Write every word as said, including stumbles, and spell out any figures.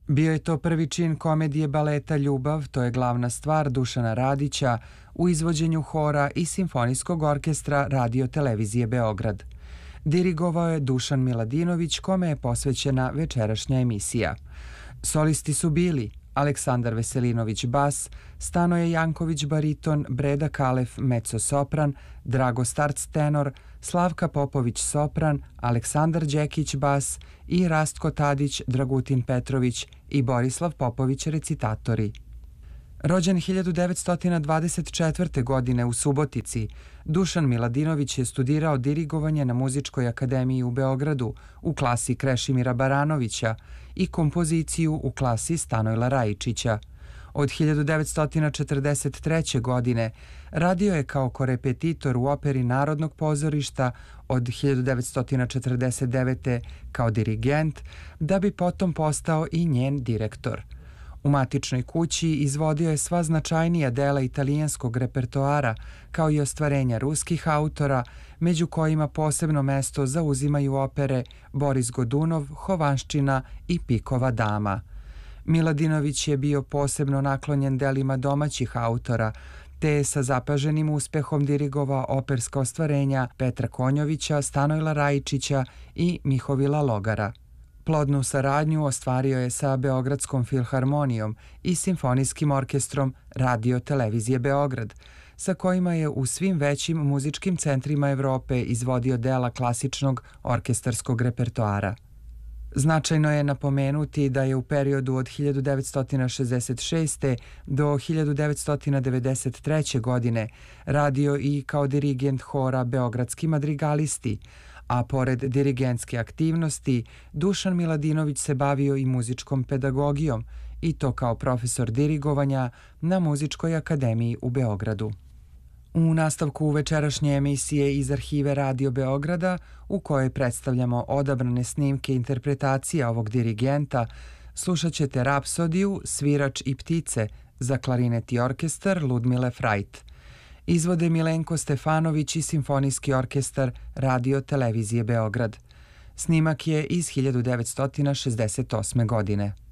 Bio je to prvi čin komedije baleta Ljubav, to je glavna stvar Dušana Radića u izvođenju hora i simfonijskog orkestra Radio televizije Beograd. Dirigovao je Dušan Miladinović, kome je posvećena večerašnja emisija. Solisti su bili Aleksandar Veselinović bas, Stanoje Janković bariton, Breda Kalef mezzo-sopran, Drago Starc tenor, Slavka Popović sopran, Aleksandar Đekić bas i Rastko Tadić, Dragutin Petrović i Borislav Popović recitatori. Rođen hiljadu devetsto dvadeset četvrte. godine u Subotici, Dušan Miladinović je studirao dirigovanje na Muzičkoj akademiji u Beogradu u klasi Krešimira Baranovića i kompoziciju u klasi Stanojla Rajičića. Od hiljadu devetsto četrdeset treće. godine radio je kao korepetitor u operi Narodnog pozorišta, od hiljadu devetsto četrdeset devete. kao dirigent, da bi potom postao i njen direktor. U matičnoj kući izvodio je sva značajnija dela italijanskog repertoara, kao i ostvarenja ruskih autora, među kojima posebno mesto zauzimaju opere Boris Godunov, Hovanščina i Pikova dama. Miladinović je bio posebno naklonjen delima domaćih autora, te je sa zapaženim uspehom dirigovao operska ostvarenja Petra Konjovića, Stanojla Rajičića i Mihovila Logara. Plodnu saradnju ostvario je sa Beogradskom filharmonijom i simfonijskim orkestrom Radio televizije Beograd, sa kojima je u svim većim muzičkim centrima Evrope izvodio dela klasičnog orkestarskog repertoara. Značajno je napomenuti da je u periodu od hiljadu devetsto šezdeset šeste. do hiljadu devetsto devedeset treće. godine radio i kao dirigent hora Beogradski madrigalisti, a pored dirigentske aktivnosti, Dušan Miladinović se bavio i muzičkom pedagogijom, i to kao profesor dirigovanja na Muzičkoj akademiji u Beogradu. U nastavku večerašnje emisije iz arhive Radio Beograda, u kojoj predstavljamo odabrane snimke interpretacija ovog dirigenta, slušat ćete Rapsodiju, Svirač i ptice za klarinet i orkestar Ludmile Frajt. Izvode Milenko Stefanović i Simfonijski orkestar Radio televizije Beograd. Snimak je iz hiljadu devetsto šezdeset osme. godine.